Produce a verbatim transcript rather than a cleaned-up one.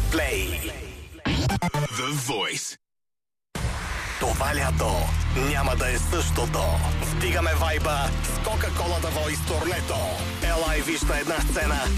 Play. The Voice. Това лято няма да е същото. Вдигаме вайба с Coca-Cola The Voice турнето. Ела и виж на една сцена